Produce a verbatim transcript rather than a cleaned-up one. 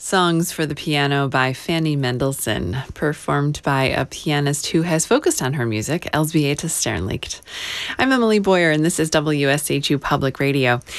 Songs for the Piano by Fanny Mendelssohn, performed by a pianist who has focused on her music, Elsbieta Sternlicht. I'm Emily Boyer, and this is W S H U Public Radio.